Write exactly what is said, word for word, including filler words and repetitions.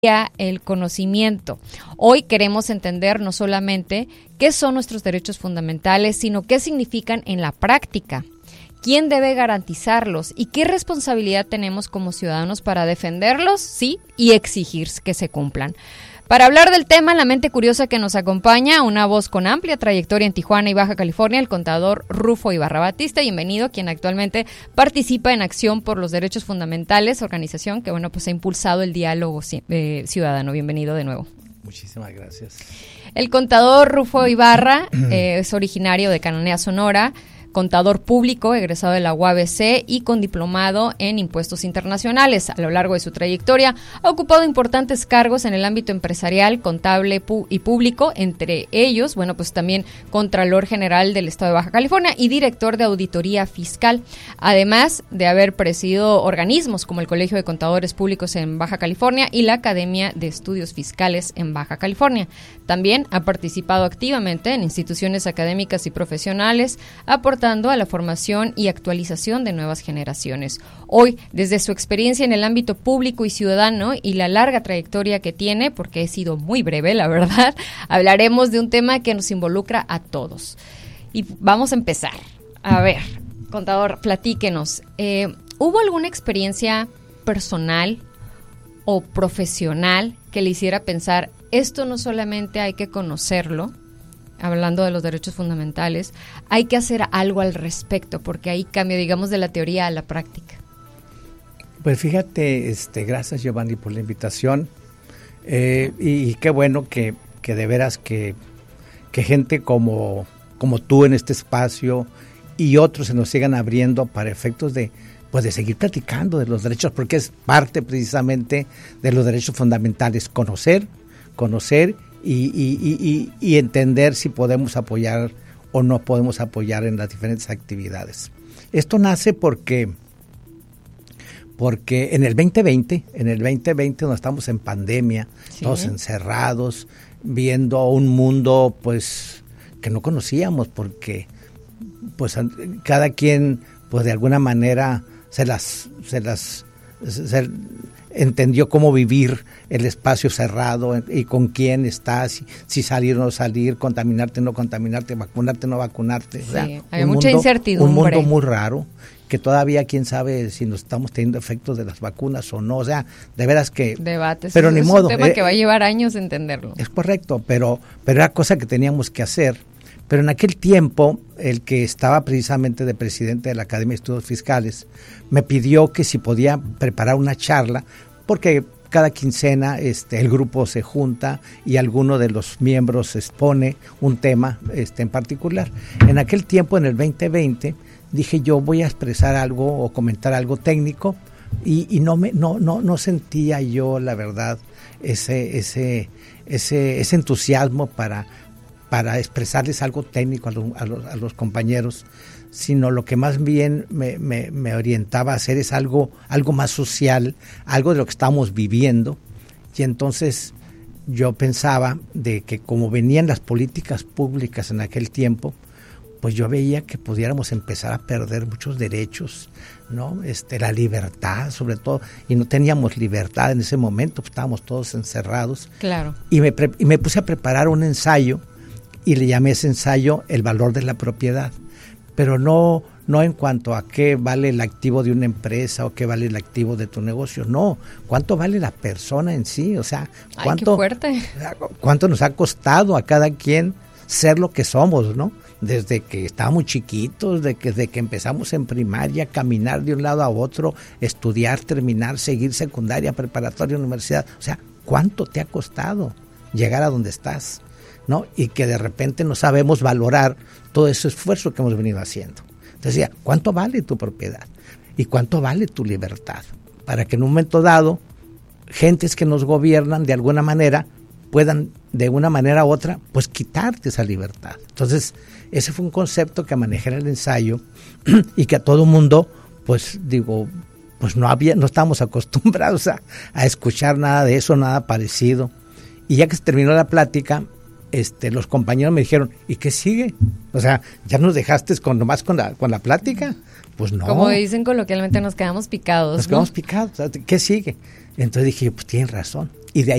el conocimiento. Hoy queremos entender no solamente qué son nuestros derechos fundamentales, sino qué significan en la práctica, quién debe garantizarlos y qué responsabilidad tenemos como ciudadanos para defenderlos, sí, y exigir que se cumplan. Para hablar del tema, la mente curiosa que nos acompaña, una voz con amplia trayectoria en Tijuana y Baja California, el contador Rufo Ibarra Batista. Bienvenido, quien actualmente participa en Acción por los Derechos Fundamentales, organización que, bueno, pues ha impulsado el diálogo eh, ciudadano. Bienvenido de nuevo. Muchísimas gracias. El contador Rufo Ibarra eh, es originario de Cananea, Sonora, contador público, egresado de la U A B C y con diplomado en impuestos internacionales. A lo largo de su trayectoria ha ocupado importantes cargos en el ámbito empresarial, contable pu- y público, entre ellos, bueno, pues también Contralor General del Estado de Baja California y director de Auditoría Fiscal, además de haber presidido organismos como el Colegio de Contadores Públicos en Baja California y la Academia de Estudios Fiscales en Baja California. También ha participado activamente en instituciones académicas y profesionales, aportando a la formación y actualización de nuevas generaciones. Hoy, desde su experiencia en el ámbito público y ciudadano y la larga trayectoria que tiene, porque he sido muy breve, la verdad, hablaremos de un tema que nos involucra a todos. Y vamos a empezar. A ver, contador, platíquenos. Eh, ¿Hubo alguna experiencia personal o profesional que le hiciera pensar, esto no solamente hay que conocerlo, hablando de los derechos fundamentales, hay que hacer algo al respecto, porque ahí cambia, digamos, de la teoría a la práctica? Pues fíjate, este, gracias Giovanni por la invitación, eh, y, y qué bueno que, que de veras que, que gente como, como tú en este espacio y otros se nos sigan abriendo para efectos de, pues de seguir platicando de los derechos, porque es parte precisamente de los derechos fundamentales, conocer, conocer Y, y, y, y entender si podemos apoyar o no podemos apoyar en las diferentes actividades. Esto nace porque, porque en el veinte veinte, en el veinte veinte donde estamos en pandemia, sí, todos encerrados, viendo un mundo pues que no conocíamos, porque pues cada quien pues de alguna manera se las se las se, entendió cómo vivir el espacio cerrado y con quién estás, si, si salir o no salir, contaminarte o no contaminarte, vacunarte o no vacunarte. Sí, o sea, hay mucha mundo, incertidumbre. Un mundo muy raro, que todavía quién sabe si nos estamos teniendo efectos de las vacunas o no. O sea, de veras que... Debates. Pero es, ni es modo. un tema eh, que va a llevar años entenderlo. Es correcto, pero, pero era cosa que teníamos que hacer. Pero en aquel tiempo, el que estaba precisamente de presidente de la Academia de Estudios Fiscales me pidió que si podía preparar una charla, porque cada quincena este, el grupo se junta y alguno de los miembros expone un tema este, en particular. En aquel tiempo, en el veinte veinte, dije yo voy a expresar algo o comentar algo técnico y, y no, me, no, no, no sentía yo, la verdad, ese, ese, ese, ese entusiasmo para... para expresarles algo técnico a, lo, a, los, a los compañeros, sino lo que más bien me, me, me orientaba a hacer es algo, algo más social, algo de lo que estamos viviendo. Y entonces yo pensaba de que como venían las políticas públicas en aquel tiempo, pues yo veía que pudiéramos empezar a perder muchos derechos, ¿no? Este, la libertad, sobre todo, y no teníamos libertad en ese momento, pues estábamos todos encerrados. Claro. Y me, pre- y me puse a preparar un ensayo, y le llamé ese ensayo El valor de la propiedad, pero no, no en cuanto a qué vale el activo de una empresa o qué vale el activo de tu negocio, no, cuánto vale la persona en sí, o sea, cuánto, Ay, qué fuerte. cuánto nos ha costado a cada quien ser lo que somos, ¿no? Desde que estábamos chiquitos, de que, desde que empezamos en primaria, caminar de un lado a otro, estudiar, terminar, seguir secundaria, preparatoria, universidad, o sea, ¿cuánto te ha costado llegar a donde estás? ¿No? Y que de repente no sabemos valorar todo ese esfuerzo que hemos venido haciendo. Entonces decía, ¿cuánto vale tu propiedad? ¿Y cuánto vale tu libertad? Para que en un momento dado, gentes que nos gobiernan de alguna manera, puedan de una manera u otra, pues quitarte esa libertad. Entonces, ese fue un concepto que manejé en el ensayo y que a todo mundo, pues digo, pues no había, no estábamos acostumbrados a, a escuchar nada de eso, nada parecido. Y ya que se terminó la plática, Este, los compañeros me dijeron, ¿y qué sigue? O sea, ¿ya nos dejaste con nomás con la, con la plática? Pues no. Como dicen coloquialmente, nos quedamos picados. Nos ¿no? quedamos picados. ¿Qué sigue? Entonces dije, pues tienen razón. y de ahí